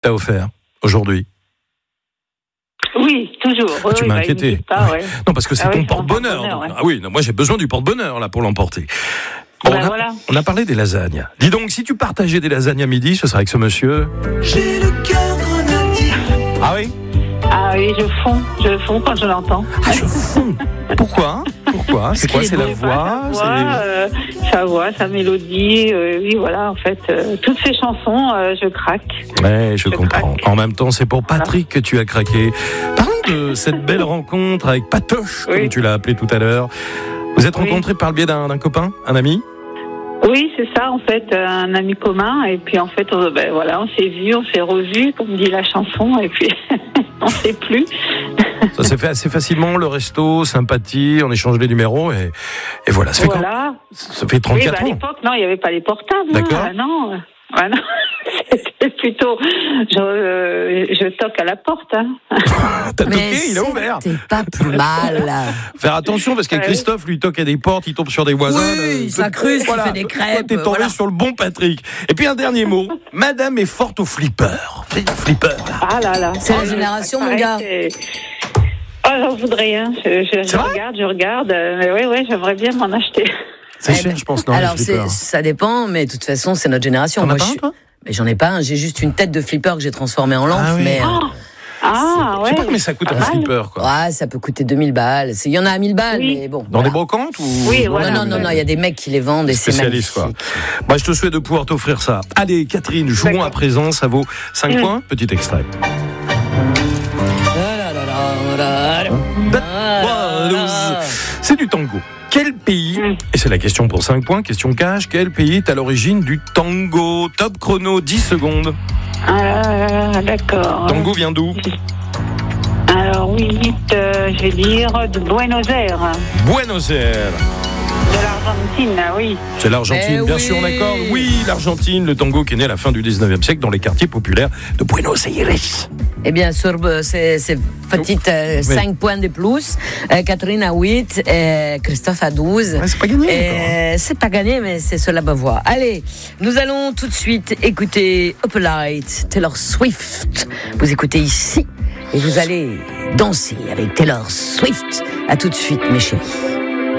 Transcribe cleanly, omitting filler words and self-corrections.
t'as offert aujourd'hui? Oui, toujours. Tu m'as inquiété. Non, parce que c'est ton porte-bonheur. Ouais. Ah oui, non, moi j'ai besoin du porte-bonheur là pour l'emporter. Bon, on a parlé des lasagnes. Dis donc, si tu partageais des lasagnes à midi, ce serait avec ce monsieur. J'ai le cœur grenadier. Ah oui? Ah oui, je fonds quand je l'entends. Ah, je fonds. Pourquoi? C'est quoi? C'est la voix? Sa voix, sa mélodie. Oui, voilà, en fait, toutes ces chansons, je craque. Ouais, je comprends. En même temps, c'est pour Patrick que tu as craqué. Parlons de cette belle rencontre avec Patoche, comme tu l'as appelé tout à l'heure. Vous êtes rencontrés par le biais d'un copain, un ami? Oui, c'est ça, en fait, un ami commun. Et puis, en fait, on s'est vus, on s'est revus, comme dit la chanson, et puis on ne sait plus. Ça s'est fait assez facilement, le resto, sympathie, on échange les numéros, et voilà. Ça fait 34 ans. À l'époque, non, il n'y avait pas les portables. D'accord. Non. C'était plutôt, je toque à la porte. T'as toqué, il a ouvert. C'est pas plus mal. Faire attention parce que Christophe lui toque à des portes, il tombe sur des voisins. Oui, ça cruce, il fait des crêpes. T'es tombé sur le bon Patrick. Et puis un dernier mot, Madame est forte au flipper. Flipper. Ah là là. C'est la génération, mon gars. J'en voudrais un. Je regarde. Mais oui, j'aimerais bien m'en acheter. C'est cher, je pense, non? Alors, ça dépend, mais de toute façon, c'est notre génération. T'en as pas un, toi? Mais j'en ai pas un, j'ai juste une tête de flipper que j'ai transformée en lampe. Ah oui. Mais je sais pas combien ça coûte un flipper, quoi. Ouais, ça peut coûter 2000 balles. Il y en a à 1000 balles, mais bon. Dans des brocantes ou... Oui, voilà. Non, il y a des mecs qui les vendent et c'est spécialistes, quoi. Bah, je te souhaite de pouvoir t'offrir ça. Allez, Catherine, jouons à présent, ça vaut 5 points. Petit extrait. C'est du tango. Quel pays, et c'est la question pour 5 points, question cash, quel pays est à l'origine du tango? Top chrono, 10 secondes. D'accord. Tango vient d'où? Alors oui, vite, je vais dire de Buenos Aires. Buenos Aires. De l'Argentine, oui. C'est l'Argentine, bien sûr, on accorde. Oui, l'Argentine, le tango qui est né à la fin du 19e siècle dans les quartiers populaires de Buenos Aires. Et bien sûr, c'est petite 5 points de plus. Catherine a 8, Christophe a 12. C'est pas gagné. C'est pas gagné, mais c'est sur la bonne voie. Allez, nous allons tout de suite écouter Opalite, Taylor Swift. Vous écoutez ici et vous allez danser avec Taylor Swift. À tout de suite, mes chéris.